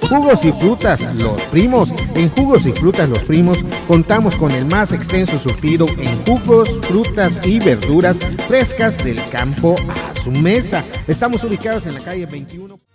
Jugos y frutas Los Primos. En Jugos y frutas Los Primos contamos con el más extenso surtido en jugos, frutas y verduras frescas del campo a su mesa. Estamos ubicados en la calle 21.